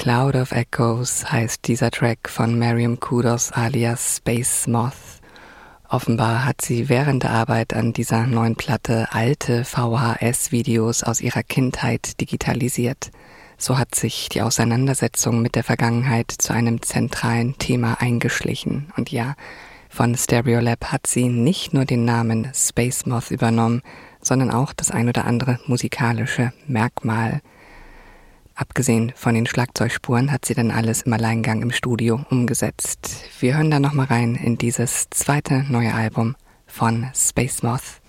Cloud of Echoes heißt dieser Track von Miriam Kudos alias Space Moth. Offenbar hat sie während der Arbeit an dieser neuen Platte alte VHS-Videos aus ihrer Kindheit digitalisiert. So hat sich die Auseinandersetzung mit der Vergangenheit zu einem zentralen Thema eingeschlichen. Und ja, von Stereolab hat sie nicht nur den Namen Space Moth übernommen, sondern auch das ein oder andere musikalische Merkmal. Abgesehen von den Schlagzeugspuren hat sie dann alles im Alleingang im Studio umgesetzt. Wir hören da nochmal rein in dieses zweite neue Album von Space Moth.